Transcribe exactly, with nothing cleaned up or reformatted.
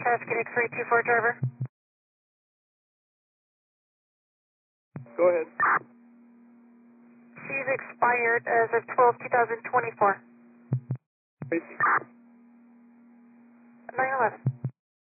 Cascade X-ray two four driver. Go ahead. She's expired as of twelve two thousand twenty-four. Tracy. nine eleven.